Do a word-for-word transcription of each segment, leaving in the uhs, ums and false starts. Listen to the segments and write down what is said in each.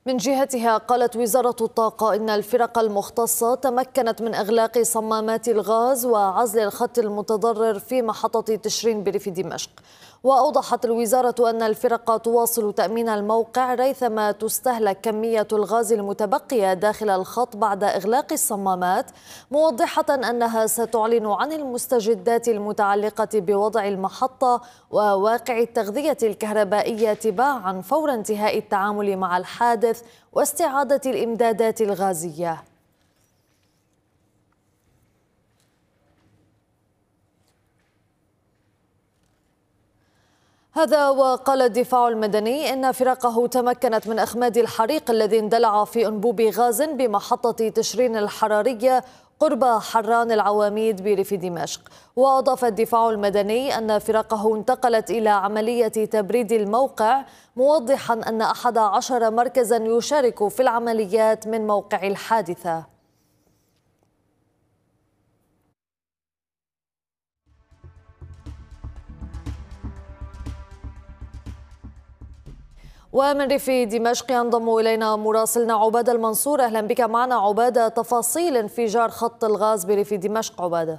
من جهتها قالت وزارة الطاقة إن الفرق المختصة تمكنت من إغلاق صمامات الغاز وعزل الخط المتضرر في محطة تشرين بريف دمشق. وأوضحت الوزارة أن الفرق تواصل تأمين الموقع ريثما تستهلك كمية الغاز المتبقية داخل الخط بعد إغلاق الصمامات، موضحة أنها ستعلن عن المستجدات المتعلقة بوضع المحطة وواقع التغذية الكهربائية تباعا فور انتهاء التعامل مع الحادث واستعادة الإمدادات الغازية. هذا وقال الدفاع المدني إن فرقه تمكنت من إخماد الحريق الذي اندلع في أنبوب غاز بمحطة تشرين الحرارية قرب حران العواميد بريف دمشق. وأضاف الدفاع المدني أن فرقه انتقلت إلى عملية تبريد الموقع، موضحا أن أحد عشر مركزا يشارك في العمليات من موقع الحادثة. ومن ريف دمشق ينضم إلينا مراسلنا عبادة المنصور. أهلا بك معنا عبادة، تفاصيل انفجار خط الغاز بريف دمشق. عبادة.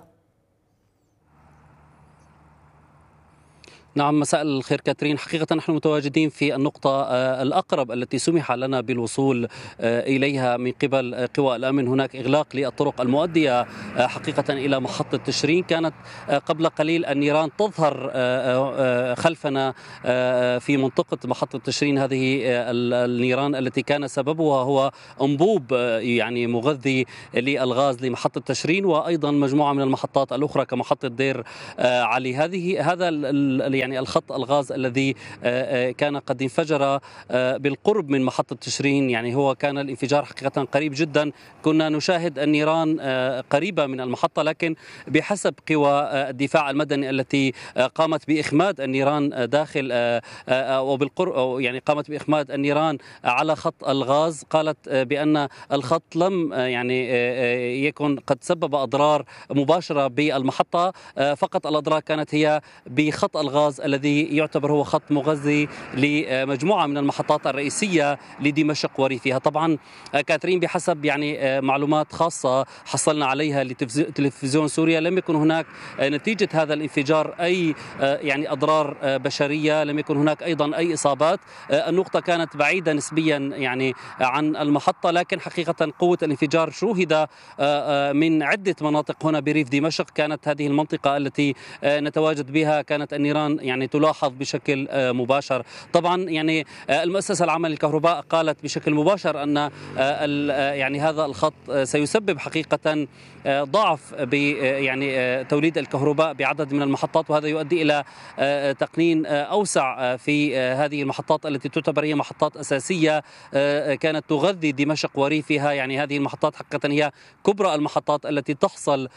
نعم، مساء الخير كاترين. حقيقة نحن متواجدين في النقطة الأقرب التي سمح لنا بالوصول إليها من قبل قوى الأمن. هناك إغلاق للطرق المؤدية حقيقة إلى محطة تشرين. كانت قبل قليل النيران تظهر خلفنا في منطقة محطة تشرين. هذه النيران التي كان سببها هو أنبوب يعني مغذي للغاز لمحطة تشرين، وأيضا مجموعة من المحطات الأخرى كمحطة دير علي. هذه هذا يعني يعني الخط الغاز الذي كان قد انفجر بالقرب من محطة تشرين، يعني هو كان الانفجار حقيقة قريب جدا. كنا نشاهد النيران قريبة من المحطة، لكن بحسب قوى الدفاع المدني التي قامت بإخماد النيران داخل أو بالقرب أو يعني قامت بإخماد النيران على خط الغاز، قالت بأن الخط لم يعني يكن قد سبب أضرار مباشرة بالمحطة، فقط الأضرار كانت هي بخط الغاز الذي يعتبر هو خط مغذي لمجموعة من المحطات الرئيسية لدمشق وريفها. طبعا كاترين، بحسب يعني معلومات خاصة حصلنا عليها لتلفزيون سوريا، لم يكن هناك نتيجة هذا الانفجار أي يعني أضرار بشرية، لم يكن هناك أيضا أي إصابات. النقطة كانت بعيدة نسبيا يعني عن المحطة، لكن حقيقة قوة الانفجار شوهد من عدة مناطق هنا بريف دمشق. كانت هذه المنطقة التي نتواجد بها كانت النيران يعني تلاحظ بشكل مباشر. طبعا يعني المؤسسة العامة للكهرباء قالت بشكل مباشر أن يعني هذا الخط سيسبب حقيقة ضعف ب يعني توليد الكهرباء بعدد من المحطات، وهذا يؤدي إلى تقنين أوسع في هذه المحطات التي تعتبر هي محطات أساسية كانت تغذي دمشق وريفها. يعني هذه المحطات حقيقة هي كبرى المحطات التي تحصل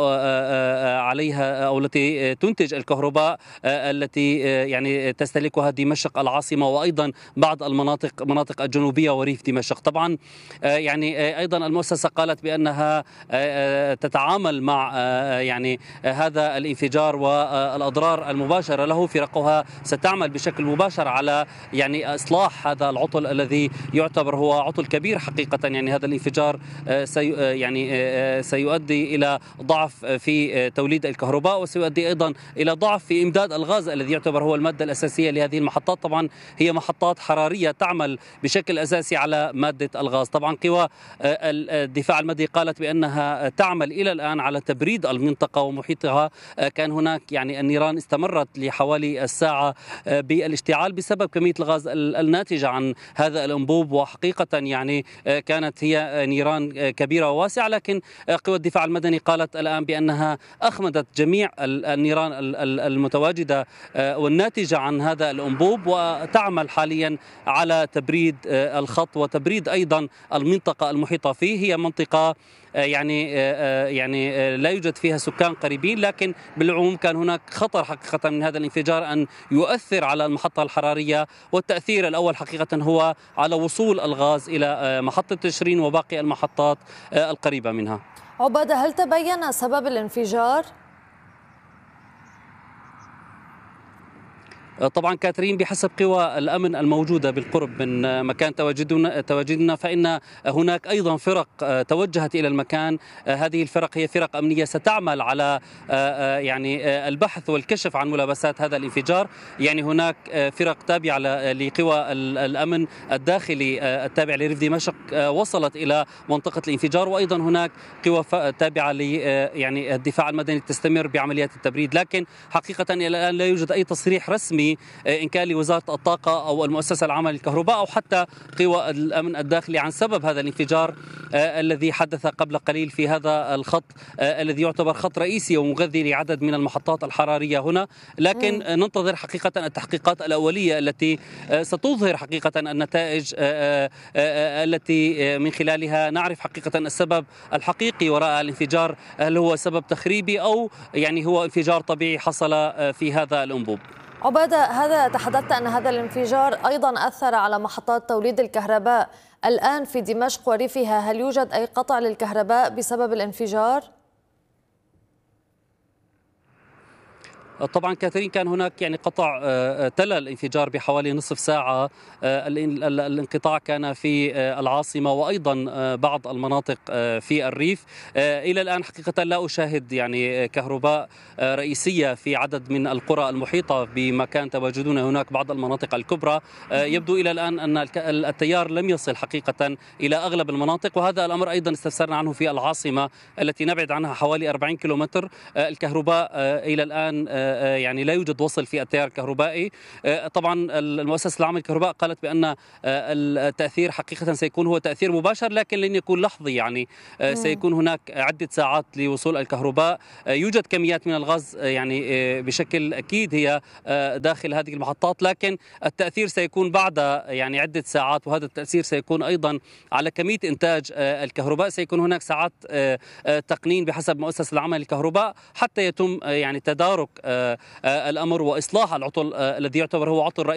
عليها أو التي تنتج الكهرباء التي يعني تستهلكها دمشق العاصمة، وأيضا بعض المناطق مناطق الجنوبية وريف دمشق. طبعا يعني أيضا المؤسسة قالت بأنها تتعامل مع يعني هذا الانفجار والأضرار المباشرة له. فرقها ستعمل بشكل مباشر على يعني إصلاح هذا العطل الذي يعتبر هو عطل كبير حقيقة. يعني هذا الانفجار سي يعني سيؤدي إلى ضعف في توليد الكهرباء، وسيؤدي أيضا إلى ضعف في إمداد الغاز الذي يعتبر هو المادة الأساسية لهذه المحطات. طبعا هي محطات حرارية تعمل بشكل أساسي على مادة الغاز. طبعا قوى الدفاع المدني قالت بأنها تعمل إلى الآن على تبريد المنطقة ومحيطها. كان هناك يعني النيران استمرت لحوالي الساعة بالاشتعال بسبب كمية الغاز الناتجة عن هذا الأنبوب، وحقيقة يعني كانت هي نيران كبيرة وواسعة. لكن قوى الدفاع المدني قالت الآن بأنها أخمدت جميع النيران المتواجدة والناتجة عن هذا الأنبوب، وتعمل حاليا على تبريد الخط وتبريد أيضا المنطقة المحيطة فيه. هي منطقة يعني يعني لا يوجد فيها سكان قريبين، لكن بالعموم كان هناك خطر حقيقة من هذا الانفجار أن يؤثر على المحطة الحرارية، والتأثير الأول حقيقة هو على وصول الغاز إلى محطة تشرين وباقي المحطات القريبة منها. عبادة، هل تبين سبب الانفجار؟ طبعا كاترين، بحسب قوى الأمن الموجودة بالقرب من مكان تواجدنا تواجدنا فإن هناك أيضا فرق توجهت إلى المكان. هذه الفرق هي فرق أمنية ستعمل على يعني البحث والكشف عن ملابسات هذا الانفجار. يعني هناك فرق تابعة لقوى الأمن الداخلي التابع لريف دمشق وصلت إلى منطقة الانفجار، وأيضا هناك قوى تابعة ل يعني الدفاع المدني تستمر بعمليات التبريد. لكن حقيقة إلى الآن لا يوجد أي تصريح رسمي إن كان لوزارة الطاقة أو المؤسسة العامة للكهرباء أو حتى قوى الأمن الداخلي عن سبب هذا الانفجار الذي حدث قبل قليل في هذا الخط الذي يعتبر خط رئيسي ومغذي لعدد من المحطات الحرارية هنا. لكن م. ننتظر حقيقة التحقيقات الأولية التي ستظهر حقيقة النتائج التي من خلالها نعرف حقيقة السبب الحقيقي وراء الانفجار، هل هو سبب تخريبي أو يعني هو انفجار طبيعي حصل في هذا الأنبوب. عبادة، هذا تحدثت أن هذا الانفجار أيضا أثر على محطات توليد الكهرباء الآن في دمشق وريفها، هل يوجد أي قطع للكهرباء بسبب الانفجار؟ طبعا كاترين، كان هناك يعني قطع تلا الانفجار بحوالي نصف ساعة. الانقطاع كان في العاصمة وأيضا بعض المناطق في الريف. إلى الآن حقيقة لا أشاهد يعني كهرباء رئيسية في عدد من القرى المحيطة بمكان تواجدون هناك بعض المناطق الكبرى. يبدو إلى الآن أن التيار لم يصل حقيقة إلى أغلب المناطق، وهذا الأمر أيضا استفسرنا عنه في العاصمة التي نبعد عنها حوالي أربعين كيلومتر. الكهرباء إلى الآن يعني لا يوجد وصل في التيار الكهربائي. طبعا المؤسسة العامة للكهرباء قالت بأن التأثير حقيقة سيكون هو تأثير مباشر لكن لن يكون لحظي، يعني سيكون هناك عدة ساعات لوصول الكهرباء. يوجد كميات من الغاز يعني بشكل أكيد هي داخل هذه المحطات، لكن التأثير سيكون بعد يعني عدة ساعات، وهذا التأثير سيكون أيضا على كمية إنتاج الكهرباء. سيكون هناك ساعات تقنين بحسب المؤسسة العامة للكهرباء حتى يتم يعني تدارك الأمر وإصلاح العطل الذي يعتبر هو عطل رئيسي